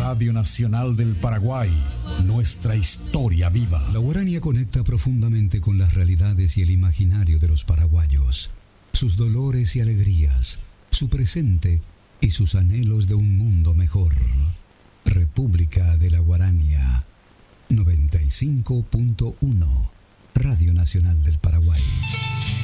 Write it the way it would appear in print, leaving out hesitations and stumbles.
Radio Nacional del Paraguay, nuestra historia viva. La Guarania conecta profundamente con las realidades y el imaginario de los paraguayos, sus dolores y alegrías, su presente y sus anhelos de un mundo mejor. República de la Guarania, 95.1, Radio Nacional del Paraguay.